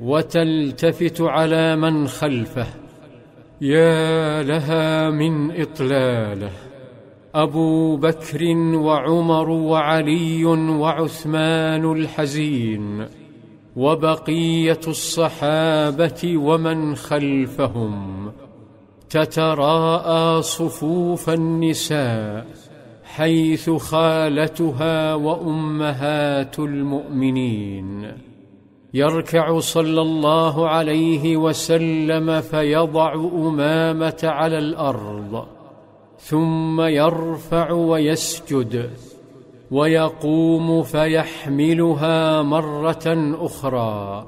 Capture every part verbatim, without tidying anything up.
وتلتفت على من خلفه. يا لها من إطلالة. أبو بكر وعمر وعلي وعثمان الحزين، وبقية الصحابة ومن خلفهم، تتراءى صفوف النساء حيث خالتها وأمهات المؤمنين. يركع صلى الله عليه وسلم فيضع أمامة على الأرض، ثم يرفع ويسجد، ويقوم فيحملها مرة أخرى،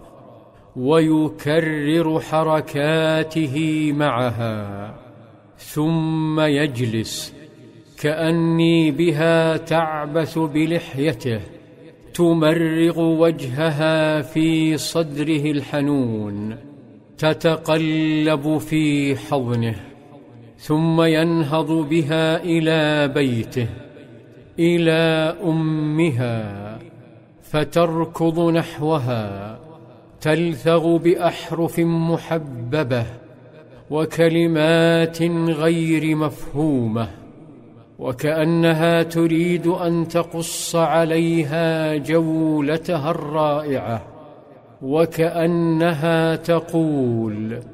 ويكرر حركاته معها، ثم يجلس كأني بها تعبث بلحيته، تمرغ وجهها في صدره الحنون، تتقلب في حضنه، ثم ينهض بها إلى بيته، إلى أمها، فتركض نحوها، تلثغ بأحرف محببة وكلمات غير مفهومة، وكأنها تريد أن تقص عليها جولتها الرائعة، وكأنها تقول: